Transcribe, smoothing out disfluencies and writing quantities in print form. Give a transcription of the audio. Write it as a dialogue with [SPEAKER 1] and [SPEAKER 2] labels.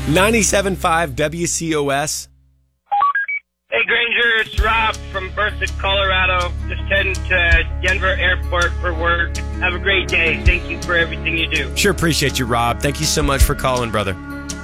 [SPEAKER 1] 97.5 WCOS.
[SPEAKER 2] Hey, Granger, it's Rob from Berthoud, Colorado. Just heading to Denver Airport for work. Have a great day. Thank you for everything you do.
[SPEAKER 1] Sure appreciate you, Rob. Thank you so much for calling, brother.